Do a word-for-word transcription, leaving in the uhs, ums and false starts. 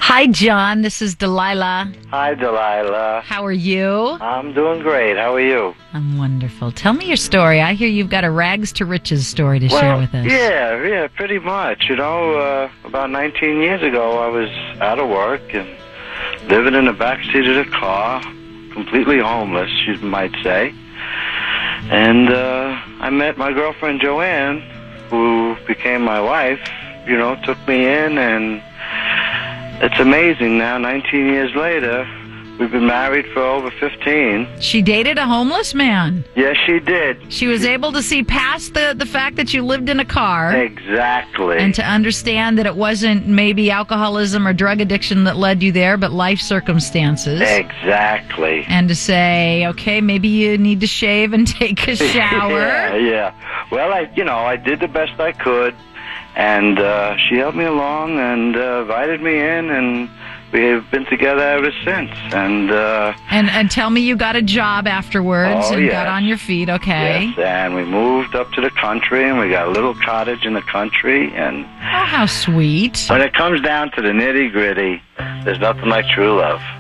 Hi, John. This is Delilah. Hi, Delilah. How are you? I'm doing great. How are you? I'm wonderful. Tell me your story. I hear you've got a rags to riches story to well, share with us. Yeah, yeah, pretty much. You know, uh, about nineteen years ago, I was out of work and living in the back seat of the car, completely homeless, you might say. And uh, I met my girlfriend, Joanne, who became my wife, you know, took me in, and it's amazing now, nineteen years later, we've been married for over fifteen. She dated a homeless man. Yes, she did. She was able to see past the, the fact that you lived in a car. Exactly. And to understand that it wasn't maybe alcoholism or drug addiction that led you there, but life circumstances. Exactly. And to say, okay, maybe you need to shave and take a shower. yeah, yeah. Well, I, you know, I did the best I could. And uh, she helped me along and uh, invited me in, and we've been together ever since. And uh, and and tell me you got a job afterwards oh, and yes. got on your feet, okay? Yes, and we moved up to the country, and we got a little cottage in the country. And oh, how sweet. when it comes down to the nitty-gritty, there's nothing like true love.